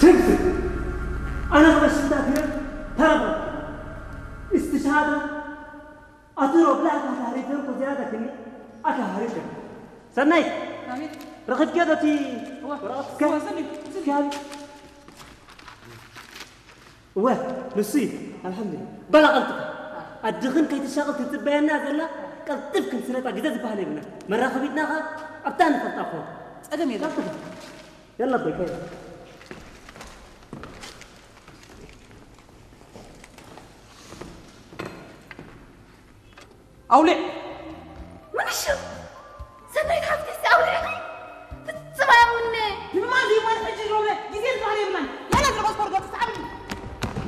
تكذب. أنا غشت أخيرا ترى استشهادا أتروح بلا كهاريتهم كزيادة كني أكهاريتهم. سناي. آمين. رخيت كذا تي. هو سني. كذا. نصيب الحمد لله. بلغتك. الدخن كي تشغل تتبين الناس لا قال تفكر سنة جدز بحالي بنا مرة خبيتنا خا أبتان فرطافو. أدم يلا. يلا بيكي. أولي من الشو سنة يحفتي أولي سمع مني ما عندي ما نحجي أولي